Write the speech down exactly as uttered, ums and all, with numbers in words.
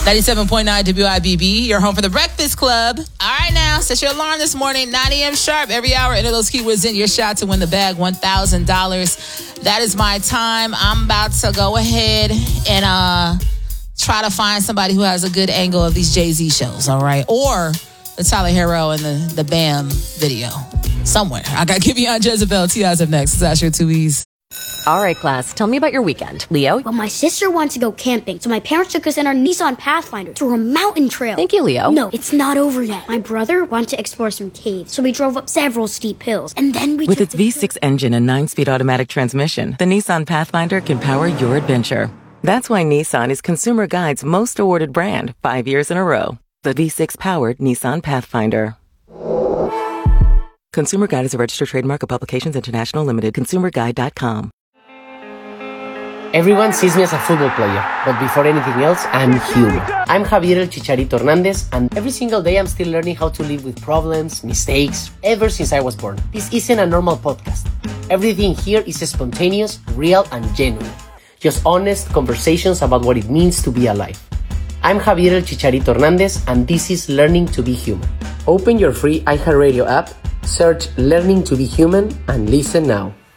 ninety-seven point nine W I B B, your home for the Breakfast Club. All right, now, set your alarm this morning, nine a.m. sharp. Every hour, enter those keywords in your shot to win the bag, one thousand dollars. That is my time. I'm about to go ahead and uh, try to find somebody who has a good angle of these Jay-Z shows, all right? Or the Tyler Herro and the, the Bam video. Somewhere. I got Giveon Jezebel. T I's up next. It's Asher two E's. All right, class. Tell me about your weekend. Leo? Well, my sister wanted to go camping, so my parents took us in our Nissan Pathfinder to a mountain trail. Thank you, Leo. No, it's not over yet. My brother wanted to explore some caves, so we drove up several steep hills, and then we With took its the V six engine and nine-speed automatic transmission, the Nissan Pathfinder can power your adventure. That's why Nissan is Consumer Guide's most awarded brand five years in a row. The V six-powered Nissan Pathfinder. Consumer Guide is a registered trademark of Publications International Limited. consumer guide dot com. Everyone sees me as a football player, but before anything else, I'm human. I'm Javier El Chicharito Hernandez, and every single day I'm still learning how to live with problems, mistakes, ever since I was born. This isn't a normal podcast. Everything here is spontaneous, real, and genuine. Just honest conversations about what it means to be alive. I'm Javier El Chicharito Hernandez, and this is Learning to be Human. Open your free iHeartRadio app, search Learning to be Human, and listen now.